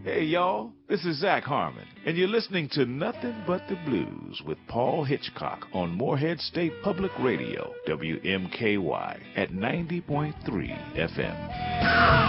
Hey, y'all, this is Zach Harmon, and you're listening to Nothing But the Blues with Paul Hitchcock on Morehead State Public Radio, WMKY, at 90.3 FM.